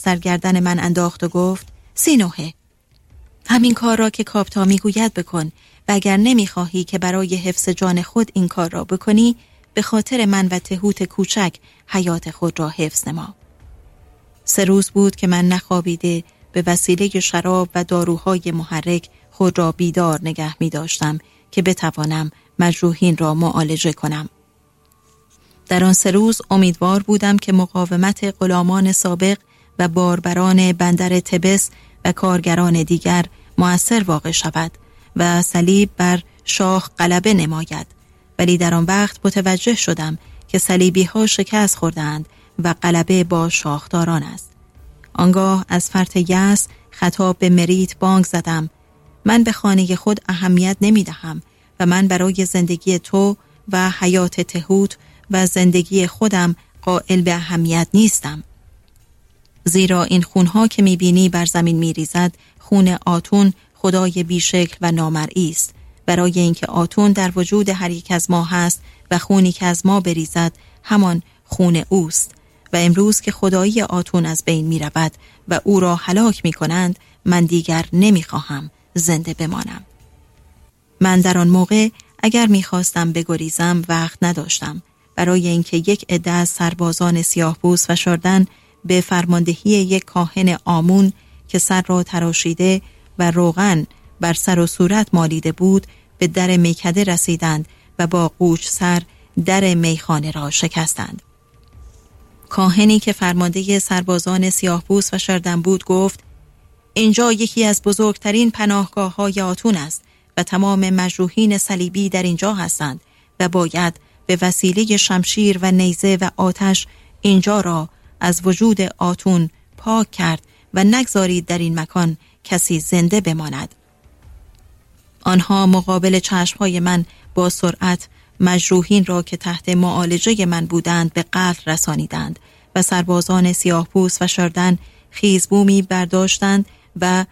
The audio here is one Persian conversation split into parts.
سرگردن من انداخت و گفت: سینوهه، همین کار را که کاپتا میگوید بکن و اگر نمیخواهی که برای حفظ جان خود این کار را بکنی، به خاطر من و تهوت کوچک حیات خود را حفظ نما. 3 روز بود که من نخوابیده به وسیله شراب و داروهای محرک خود را بیدار نگه می داشتم که بتوانم مجروحین را معالجه کنم. در آن 3 روز امیدوار بودم که مقاومت غلامان سابق و باربران بندر تبس و کارگران دیگر مؤثر واقع شود و صلیب بر شاه غلبه نماید، ولی در آن وقت متوجه شدم که صلیبی ها شکست خوردند و غلبه با شاهداران است. آنگاه از فرط یأس خطاب به مریت بانگ زدم: من به خانه خود اهمیت نمی دهم و من برای زندگی تو و حیات تهوت و زندگی خودم قائل به اهمیت نیستم. زیرا این خونها که می بینی بر زمین می ریزد خون آتون، خدای بیشکل و نامرئی است. برای اینکه آتون در وجود هر یک از ما هست و خونی که از ما بریزد همان خون اوست. و امروز که خدایی آتون از بین می رود و او را هلاک می کنند، من دیگر نمی خواهم زنده بمانم. من در آن موقع اگر می خواستم بگریزم وقت نداشتم، برای اینکه یک عده از سربازان سیاه‌پوست فشردن به فرماندهی یک کاهن آمون که سر را تراشیده و روغن بر سر و صورت مالیده بود به در میکده رسیدند و با قوچ سر در میخانه را شکستند. کاهنی که فرمانده سربازان سیاه‌پوست فشردن بود گفت: اینجا یکی از بزرگترین پناهگاه‌های آتون است و تمام مجروحین صلیبی در اینجا هستند و باید به وسیله شمشیر و نیزه و آتش اینجا را از وجود آتون پاک کرد و نگذارید در این مکان کسی زنده بماند. آنها مقابل چشمهای من با سرعت مجروحین را که تحت معالجه من بودند به قتل رسانیدند و سربازان سیاه‌پوست فشردن خیزبومی برداشتند و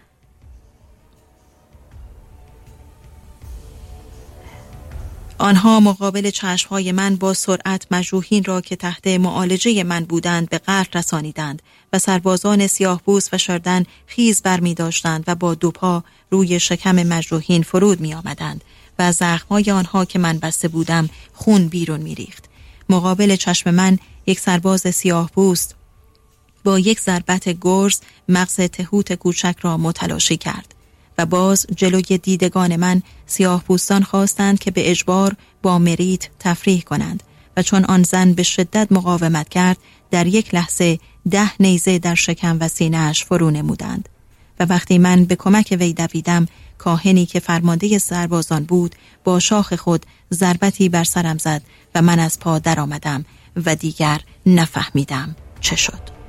آنها مقابل چشمهای من با سرعت مجروحین را که تحت معالجه من بودند به قتل رسانیدند و سربازان سیاه‌پوست فشردن خیز برمی داشتند و با 2 پا روی شکم مجروحین فرود می آمدند و از زخمهای آنها که من بسته بودم خون بیرون می ریخت. مقابل چشم من یک سرباز سیاه‌پوست با یک ضربت گرز مغز تهوت کوچک را متلاشی کرد و باز جلوی دیدگان من سیاه‌پوستان خواستند که به اجبار با مریت تفریح کنند و چون آن زن به شدت مقاومت کرد در یک لحظه 10 نیزه در شکم و سینه‌اش فرو نمودند و وقتی من به کمک وی دویدم، کاهنی که فرمانده سربازان بود با شاخ خود ضربتی بر سرم زد و من از پا در آمدم و دیگر نفهمیدم چه شد.